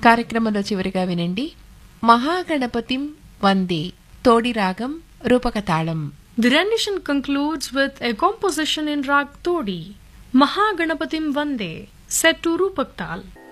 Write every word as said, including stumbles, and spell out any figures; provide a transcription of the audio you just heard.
కార్యక్రమంలో చివరిగా వినండి మహాగణపతిం వందే తోడి రాగం రూపక తాళం. The rendition concludes with a composition in Rag Todi, Mahaganapatim Vande, set to Rupak Tal.